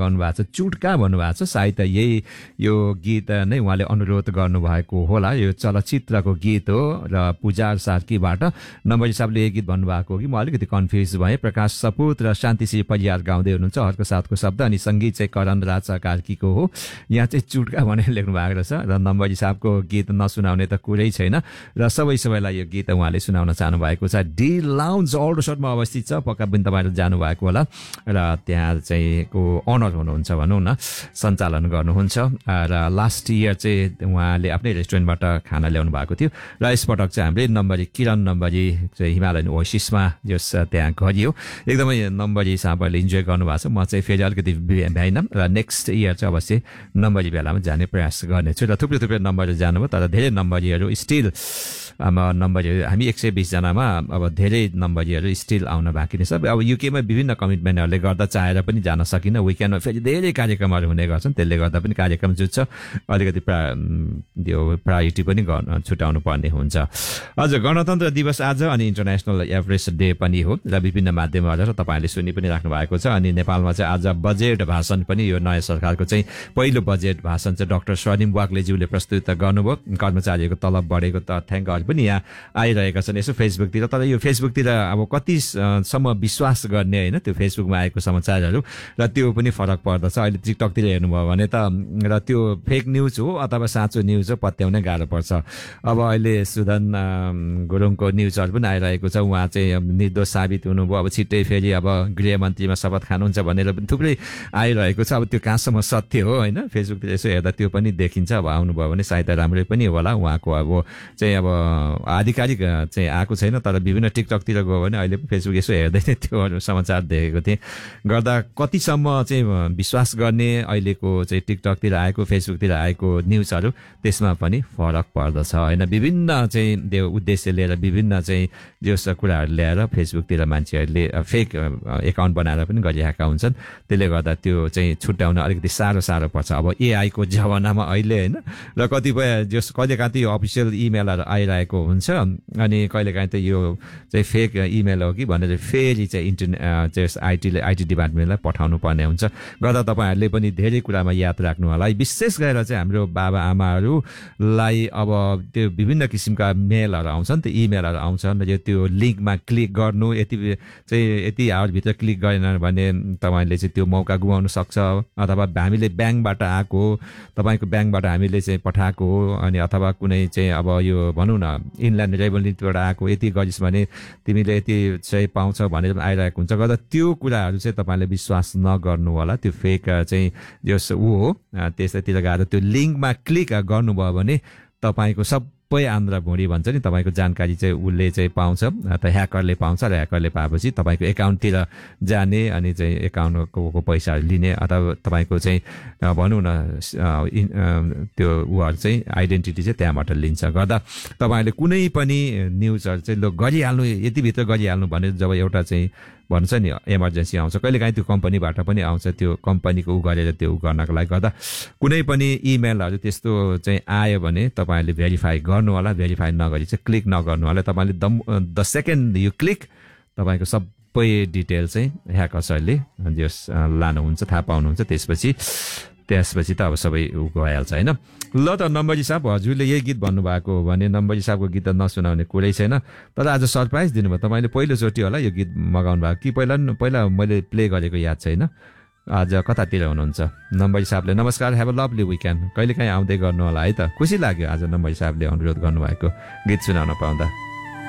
मगाउनु भएको छ चुटका भन्नुभएको छ सायद यही यो गीत नै उहाँले अनुरोध गर्नुभएको होला यो चलचित्रको गीत हो र पूजा सार्कीबाट नम्बरी साहबले यही गीत भन्नुभएको हो कि म अलिकति कन्फ्युज भएँ प्रकाश सपुत र शान्तिश्री परियार गाउँदै हुनुहुन्छ हर्को साथको शब्द अनि सङ्गीत चाहिँ करण राज कार्कीको हो यहाँ चाहिँ चुटका भनेर लेख्नु भएको रहेछ र नम्बरी साहबको गीत नसुनाउने त कुरै छैन र सबैलाई यो गीत उहाँले सुनाउन चाहनु भएको छ डी लाउन्ज अल्डरसटमा अवस्थित छ पक्का पनि तपाईँहरू जानुभएको होला र त्यहाँ चाहिँ को अनर हुनुहुन्छ भनौँ न सञ्चालन गर्नुहुन्छ र लास्ट इयर चाहिँ उहाँले आफ्नै रेस्टुरेन्टबाट खाना ल्याउनु भएको थियो र यसपटक चाहिँ हामीले नम्बरी किरण नम्बरी चाहिँ हिमालयन ओएसिसमा जस त्यहाँ गरियो एकदमै नम्बरी साहबहरूले इन्जोय गर्नुभएको छ म चाहिँ फेरि अलिकति भ्याइनँ र नेक्स्ट इयर चाहिँ अवश्य नम्बरी बेलामा जाने प्रयास गर्नेछु र थुप्रै नम्बरहरू जानुभयो तर धेरै नम्बरीहरू स्टिल नम्बरहरू हामी 120 जनामा अब धेरै नम्बरीहरू स्टिल आउन बाँकी नै छ अब युकेमा विभिन्न कमिटमेन्टहरूले गर्दा चाहेर पनि जान सकिन विकेन्डमा फेरि धेरै कार्यक्रमहरू हुने गर्छन् त्यसले गर्दा पनि कार्यक्रम जुट्छ अलिकति त्यो प्रायोरिटी पनि छुटाउनु पर्ने हुन्छ अझ गणतन्त्र दिवस आज अनि इन्टरनेसनल एभरेस्ट डे पनि हो र विभिन्न माध्यमबाट तपाईँहरूले सुनि पनि राख्नु भएको छ अनि नेपालमा चाहिँ आज बजेट भाषण पनि यो नयाँ सरकारको चाहिँ पहिलो बजेट भाषण चाहिँ डाक्टर स्वर्णिम वाग्लेज्यूले प्रस्तुत गर्नुभयो कर्मचारीहरूको तलब बढेको तथ्याङ्कहरू पनि यहाँ आइरहेका छन् यसो फेसबुकतिर तर यो फेसबुकतिर अब कतिसम्म विश्वास गर्ने होइन त्यो फेसबुकमा आएको समाचारहरू र त्यो पनि फरक पर्दछ अहिले टिकटकतिर हेर्नुभयो भने त र त्यो फेक न्युज हो अथवा साँचो न्युज हो पत्याउनै गाह्रो पर्छ अब अहिले सुदन गुरुङको न्युजहरू पनि आइरहेको छ उहाँ चाहिँ निर्दोष साबित हुनुभयो अब छिट्टै फेरि अब गृहमन्त्रीमा शपथ खानुहुन्छ भनेर पनि थुप्रै आइरहेको छ अब त्यो कहाँसम्म सत्य हो होइन फेसबुकतिर यसो हेर्दा त्यो पनि देखिन्छ अब आउनुभयो भने सायद राम्रै पनि होला उहाँको अब चाहिँ अब आधिकारिक चाहिँ आएको छैन तर विभिन्न टिकटकतिर गयो भने अहिले फेसबुक यसो हेर्दै त्यो समाचार देखेको थिएँ गर्दा कतिसम्म चाहिँ विश्वास गर्ने अहिलेको चाहिँ टिकटकतिर आएको फेसबुकतिर आएको न्युजहरू त्यसमा पनि फरक पर्दछ होइन विभिन्न चाहिँ त्यो उद्देश्य लिएर विभिन्न चाहिँ जस कुराहरू ल्याएर फेसबुकतिर मान्छेहरूले फेक एकाउन्ट बनाएर पनि गरिरहेका हुन्छन् त्यसले गर्दा त्यो चाहिँ छुट्याउन अलिकति साह्रो पर्छ अब एआईको जमानामा अहिले होइन र कतिपय जस कहिलेकाहीँ त्यो अफिसियल इमेलहरू आइरहेको हुन्छ अनि कहिलेकाहीँ त यो चाहिँ फेक इमेल हो कि भनेर फेरि चाहिँ आइटी डिपार्टमेन्टलाई पठाउनु पर्ने हुन्छ गर्दा तपाईँहरूले पनि धेरै कुरामा याद राख्नु होला विशेष गरेर चाहिँ हाम्रो बाबा आमाहरूलाई अब त्यो विभिन्न किसिमका मेलहरू आउँछन् त्यो इमेलहरू आउँछन् यो त्यो लिङ्कमा क्लिक गर्नु यति आवरभित्र क्लिक गरेन भने तपाईँले चाहिँ त्यो मौका गुमाउन सक्छ अथवा हामीले ब्याङ्कबाट आएको तपाईँको ब्याङ्कबाट हामीले चाहिँ पठाएको हो अनि अथवा कुनै चाहिँ अब यो भनौँ न इनल्यान्ड रेभेन्यूबाट आएको यति गरिस् भने तिमीले यति चाहिँ पाउँछ भनेर आइरहेको हुन्छ गर्दा त्यो कुराहरू चाहिँ तपाईँले विश्वास नगर्नु होला त्यो फेक चाहिँ जस हो त्यसैतिर गएर त्यो लिङ्कमा क्लिक गर्नुभयो भने तपाईँको सबै आन्द्रा भुँडी भन्छ नि तपाईँको जानकारी चाहिँ उसले चाहिँ पाउँछ त ह्याकरले पाउँछ र ह्याकरले पाएपछि तपाईँको एकाउन्टतिर जाने अनि चाहिँ एकाउन्टको पैसाहरू लिने अथवा तपाईँको चाहिँ भनौँ न त्यो उहरू चाहिँ आइडेन्टिटी चाहिँ त्यहाँबाट लिन्छ गर्दा तपाईँले कुनै पनि न्युजहरू चाहिँ लो गरिहाल्नु यतिभित्र गरिहाल्नु भने जब एउटा चाहिँ भन्छ नि इमर्जेन्सी आउँछ कहिलेकाहीँ त्यो कम्पनीबाट पनि आउँछ त्यो कम्पनीको गरेर त्यो गर्नको लागि गर्दा कुनै पनि इमेलहरू त्यस्तो चाहिँ आयो भने तपाईँहरूले भेरिफाई गर्नु होला भेरिफाई नगरी चाहिँ क्लिक नगर्नु होला तपाईँले द सेकेन्ड यो क्लिक तपाईँको सबै डिटेल चाहिँ ह्याकर्सहरूले जस लानुहुन्छ थाहा पाउनुहुन्छ त्यसपछि त अब सबै गइहाल्छ होइन ल त नम्बरी साहब हजुरले यही गीत भन्नुभएको हो भने नम्बरी साहबको गीत त नसुनाउने कुरै छैन तर आज सरप्राइज दिनुभयो तपाईँले पहिलोचोटि होला यो गीत मगाउनु भएको कि पहिला मैले प्ले गरेको याद छैन आज कतातिर हुनुहुन्छ नम्बरी साहबले नमस्कार ह्याभ अ लभली विकेन्ड कहिलेकाहीँ आउँदै गर्नु होला है त खुसी लाग्यो आज नम्बरी साहबले अनुरोध गर्नुभएको गीत सुनाउन पाउँदा